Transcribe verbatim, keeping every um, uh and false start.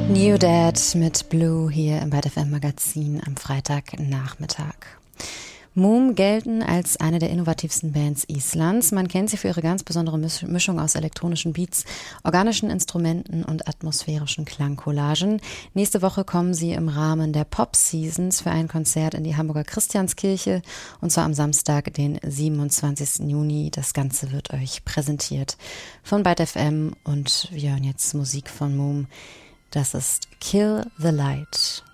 New Dad mit Blue hier im Byte F M Magazin am Freitagnachmittag. Moom gelten als eine der innovativsten Bands Islands. Man kennt sie für ihre ganz besondere Mischung aus elektronischen Beats, organischen Instrumenten und atmosphärischen Klangcollagen. Nächste Woche kommen sie im Rahmen der Pop Seasons für ein Konzert in die Hamburger Christianskirche, und zwar am Samstag, den siebenundzwanzigsten Juni. Das Ganze wird euch präsentiert von Byte F M und wir hören jetzt Musik von Moom. Das ist Kill the Light.